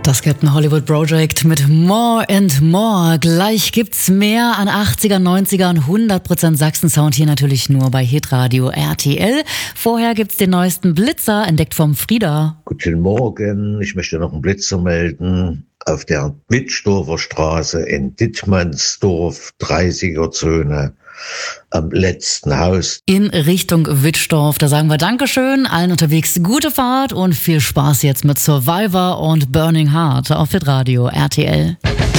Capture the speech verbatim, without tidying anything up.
Das Captain Hollywood Project mit More and More. Gleich gibt's mehr an achtziger, neunziger und hundert Prozent Sachsen-Sound hier natürlich nur bei Hitradio R T L. Vorher gibt's den neuesten Blitzer, entdeckt vom Frieda. Guten Morgen, ich möchte noch einen Blitzer melden. Auf der Wittstofer Straße in Dittmannsdorf, dreißiger Zone, am letzten Haus. In Richtung Wittstoff, da sagen wir Dankeschön, allen unterwegs gute Fahrt und viel Spaß jetzt mit Survivor und Burning Heart auf Hitradio R T L.